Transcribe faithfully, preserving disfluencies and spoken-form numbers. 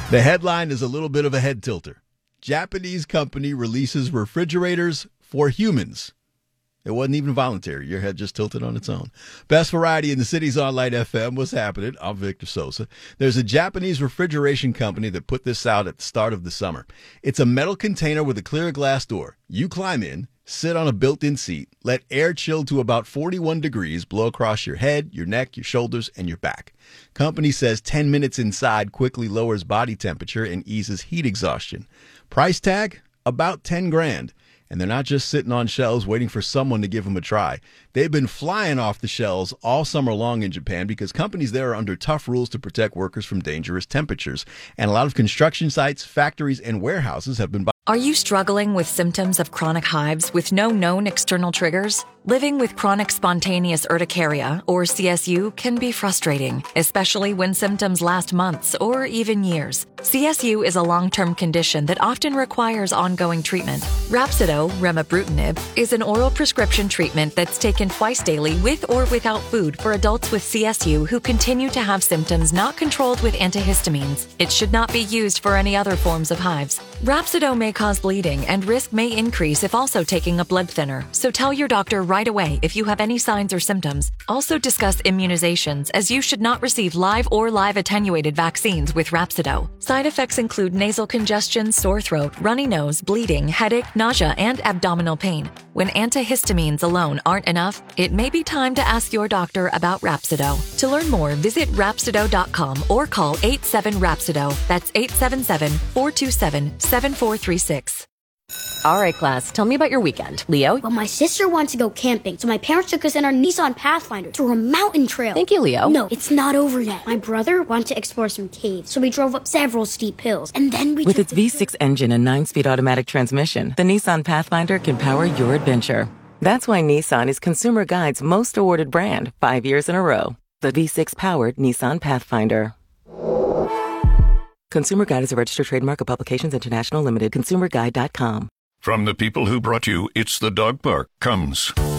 The headline is a little bit of a head tilter. Japanese company releases refrigerators for humans. It wasn't even voluntary. Your head just tilted on its own. Best variety in the city's on Light F M. What's happening? I'm Victor Sosa. There's a Japanese refrigeration company that put this out at the start of the summer. It's a metal container with a clear glass door. You climb in, sit on a built-in seat, let air chill to about forty-one degrees blow across your head, your neck, your shoulders, and your back. Company says ten minutes inside quickly lowers body temperature and eases heat exhaustion. Price tag? About ten grand. And they're not just sitting on shelves waiting for someone to give them a try. They've been flying off the shelves all summer long in Japan because companies there are under tough rules to protect workers from dangerous temperatures. And a lot of construction sites, factories, and warehouses have been... Are you struggling with symptoms of chronic hives with no known external triggers? Living with chronic spontaneous urticaria, or C S U, can be frustrating, especially when symptoms last months or even years. C S U is a long-term condition that often requires ongoing treatment. Rhapsido, remibrutinib, is an oral prescription treatment that's taken twice daily with or without food for adults with C S U who continue to have symptoms not controlled with antihistamines. It should not be used for any other forms of hives. Rhapsido may cause bleeding and risk may increase if also taking a blood thinner, so tell your doctor right away if you have any signs or symptoms. Also discuss immunizations, as you should not receive live or live attenuated vaccines with Rhapsido. Side effects include nasal congestion, sore throat, runny nose, bleeding, headache, nausea, and abdominal pain. When antihistamines alone aren't enough, it may be time to ask your doctor about Rhapsido. To learn more, visit Rhapsido dot com or call eight seven Rhapsido. That's eight seven seven, four two seven, seven four three six. All right, class, tell me about your weekend. Leo? Well, my sister wanted to go camping, so my parents took us in our Nissan Pathfinder to a mountain trail. Thank you, Leo. No, it's not over yet. My brother wanted to explore some caves, so we drove up several steep hills, and then we... With its V six engine and nine-speed automatic transmission, the Nissan Pathfinder can power your adventure. That's why Nissan is Consumer Guide's most awarded brand, five years in a row. The V six-powered Nissan Pathfinder. Consumer Guide is a registered trademark of Publications International Limited. consumer guide dot com. From the people who brought you It's the Dog Park comes...